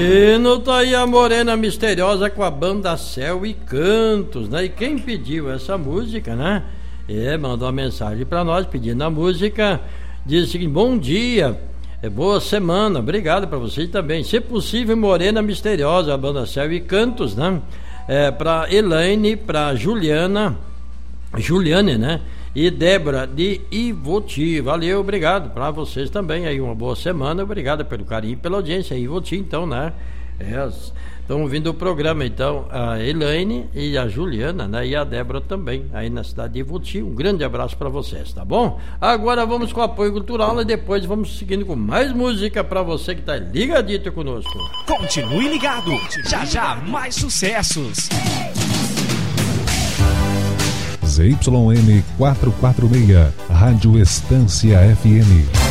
E não tá aí a Morena Misteriosa com a banda Céu e Cantos, né? E quem pediu essa música, né? Mandou uma mensagem pra nós pedindo a música. Diz o seguinte: bom dia, boa semana, obrigado pra vocês também. Se possível, Morena Misteriosa, a banda Céu e Cantos, né? Pra Elaine, pra Juliane, né? E Débora de Ivoti. Valeu, obrigado para vocês também aí, uma boa semana, obrigado pelo carinho e pela audiência. Ivoti, então, né? Estão ouvindo o programa, então, a Elaine e a Juliana, né? E a Débora também, aí na cidade de Ivoti. Um grande abraço para vocês, tá bom? Agora vamos com o apoio cultural e depois vamos seguindo com mais música para você que tá ligadito conosco. Continue ligado, já mais sucessos. ZYN 446, Rádio Estância FM.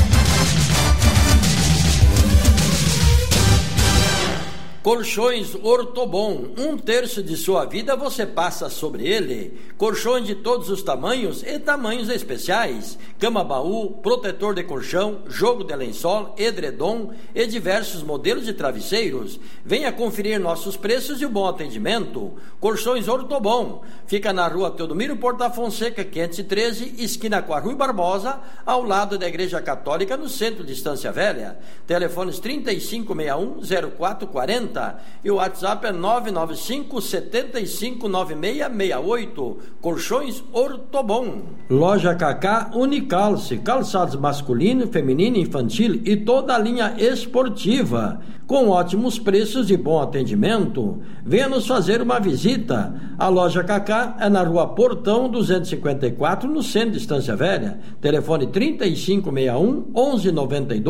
Colchões Ortobon, 1/3 de sua vida você passa sobre ele. Colchões de todos os tamanhos e tamanhos especiais. Cama baú, protetor de colchão, jogo de lençol, edredom e diversos modelos de travesseiros. Venha conferir nossos preços e o bom atendimento. Colchões Ortobon, fica na rua Teodomiro Porta Fonseca, 513, esquina com a Rui Barbosa, ao lado da Igreja Católica, no centro de Estância Velha. Telefones 3561-0440 e o WhatsApp é 995-759668. Colchões Ortobon. Loja Cacá Unicalce, calçados masculino, feminino, infantil e toda a linha esportiva, com ótimos preços e bom atendimento. Venha nos fazer uma visita. A Loja Cacá é na rua Portão 254, no centro de Estância Velha. Telefone 3561-1192.